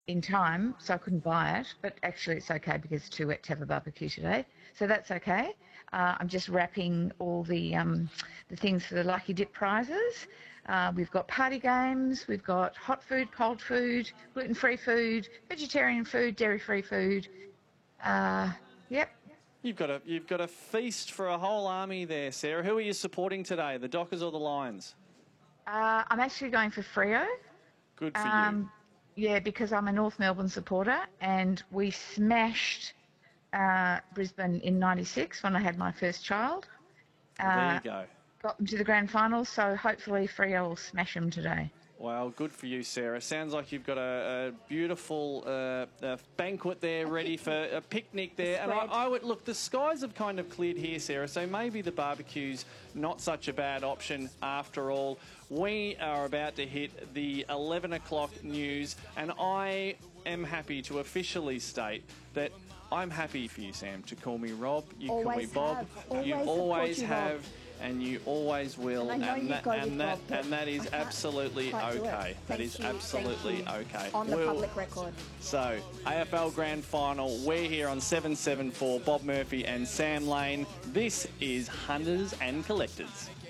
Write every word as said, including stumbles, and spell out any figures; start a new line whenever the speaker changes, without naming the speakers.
in time, so I couldn't buy it. But actually, it's okay because it's too wet to have a barbecue today, so that's okay. Uh, I'm just wrapping all the um, the things for the Lucky Dip prizes. Uh, we've got party games, we've got hot food, cold food, gluten-free food, vegetarian food, dairy-free food. Uh, yep.
You've got a you've got a feast for a whole army there, Sarah. Who are you supporting today, the Dockers or the Lions?
Uh, I'm actually going for Freo.
Good for
um, you. Yeah, because I'm a North Melbourne supporter, and we smashed uh, Brisbane in ninety-six when I had my first child.
Well, there
Uh,
you go.
Got them to the grand final, so hopefully Freo will smash them today.
Well, good for you, Sarah. Sounds like you've got a, a beautiful uh, a banquet there, ready for a picnic there. And I, I would look. The skies have kind of cleared here, Sarah. So maybe the barbecue's not such a bad option after all. We are about to hit the eleven o'clock news, and I am happy to officially state that I'm happy for you, Sam, to call me Rob. You
always
call me Bob.
Have. Always
you always
you,
have.
Rob.
And you always will,
and,
and that, and that, and that is absolutely okay. That is
you,
absolutely okay.
On the
we'll,
public record.
So, A F L Grand Final, we're here on seven seven four, Bob Murphy and Sam Lane. This is Hunters and Collectors.